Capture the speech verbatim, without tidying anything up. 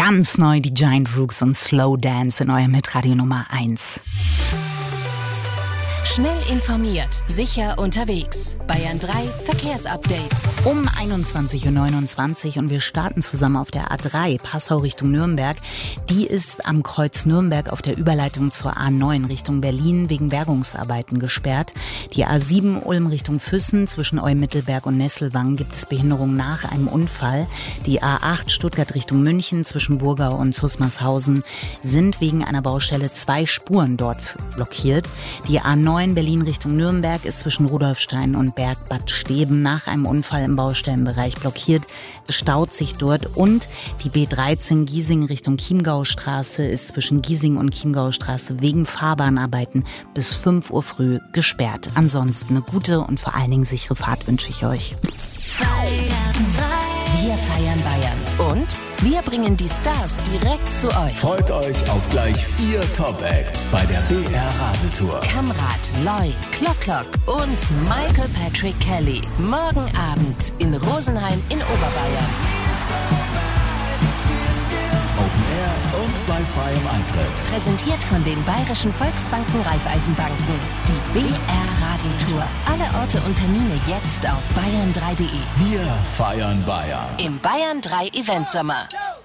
Ganz neu die Giant Rooks und Slow Dance in eurem Hitradio Nummer eins. Schnell informiert, sicher unterwegs. Bayern drei Verkehrsupdate. Um einundzwanzig Uhr neunundzwanzig und wir starten zusammen auf der A drei, Passau Richtung Nürnberg. Die ist am Kreuz Nürnberg auf der Überleitung zur A neun Richtung Berlin wegen Bergungsarbeiten gesperrt. Die A sieben Ulm Richtung Füssen zwischen Eumittelberg und Nesselwang gibt es Behinderung nach einem Unfall. Die A acht Stuttgart Richtung München zwischen Burgau und Zusmarshausen sind wegen einer Baustelle zwei Spuren dort blockiert. Die A neun Berlin Richtung Nürnberg ist zwischen Rudolfstein und Berg Bad Steben nach einem Unfall im Baustellenbereich blockiert. Es staut sich dort und die B dreizehn Giesing Richtung Chiemgaustraße ist zwischen Giesing und Chiemgaustraße wegen Fahrbahnarbeiten bis fünf Uhr früh gesperrt. Ansonsten eine gute und vor allen Dingen sichere Fahrt wünsche ich euch. Wir feiern Bayern und wir bringen die Stars direkt zu euch. Freut euch auf gleich vier Top-Acts bei der B R Radeltour. Kamrat, Loy, Klock Klock und Michael Patrick Kelly. Morgen Abend in Rosenheim in Oberbayern. Open Air und bei freiem Eintritt. Präsentiert von den Bayerischen Volksbanken Raiffeisenbanken. Die B R Radeltour. Alle Orte und Termine jetzt auf bayern drei punkt de. Wir feiern Bayern. Im Bayern drei Event Sommer.